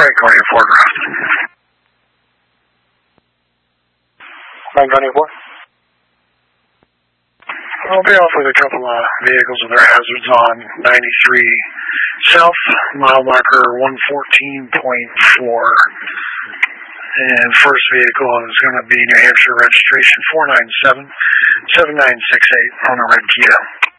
Frank on your photograph. 924. I'll be off with a couple of vehicles with their hazards on 93 South, mile marker 114.4. And first vehicle is going to be New Hampshire registration 497-7968 on a red Kia.